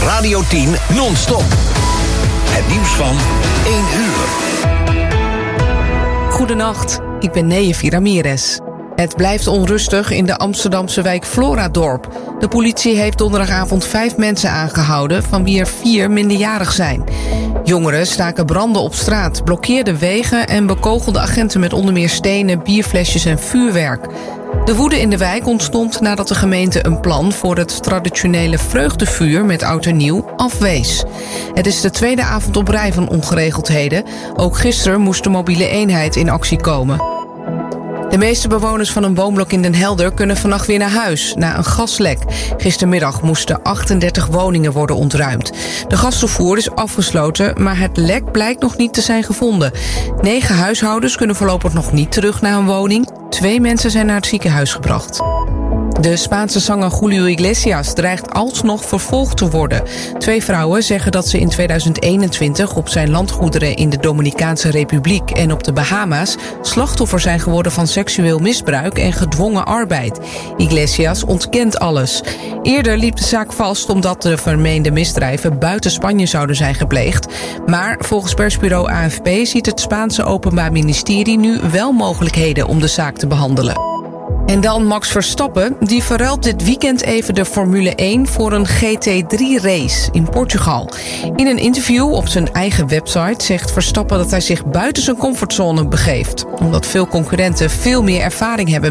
Radio 10 non-stop. Het nieuws van 1 uur. Goedenacht, ik ben Neefie Ramirez. Het blijft onrustig in de Amsterdamse wijk Floradorp. De politie heeft donderdagavond 5 mensen aangehouden, van wie er 4 minderjarig zijn. Jongeren staken branden op straat, blokkeerden wegen en bekogelden agenten met onder meer stenen, bierflesjes en vuurwerk. De woede in de wijk ontstond nadat de gemeente een plan voor het traditionele vreugdevuur met oud en nieuw afwees. Het is de tweede avond op rij van ongeregeldheden. Ook gisteren moest de mobiele eenheid in actie komen. De meeste bewoners van een woonblok in Den Helder kunnen vannacht weer naar huis na een gaslek. Gistermiddag moesten 38 woningen worden ontruimd. De gastoevoer is afgesloten, maar het lek blijkt nog niet te zijn gevonden. 9 huishoudens kunnen voorlopig nog niet terug naar een woning. 2 mensen zijn naar het ziekenhuis gebracht. De Spaanse zanger Julio Iglesias dreigt alsnog vervolgd te worden. 2 vrouwen zeggen dat ze in 2021 op zijn landgoederen in de Dominicaanse Republiek en op de Bahama's slachtoffer zijn geworden van seksueel misbruik en gedwongen arbeid. Iglesias ontkent alles. Eerder liep de zaak vast omdat de vermeende misdrijven buiten Spanje zouden zijn gepleegd. Maar volgens persbureau AFP ziet het Spaanse Openbaar Ministerie nu wel mogelijkheden om de zaak te behandelen. En dan Max Verstappen, die verruilt dit weekend even de Formule 1 voor een GT3-race in Portugal. In een interview op zijn eigen website zegt Verstappen dat hij zich buiten zijn comfortzone begeeft, omdat veel concurrenten veel meer ervaring hebben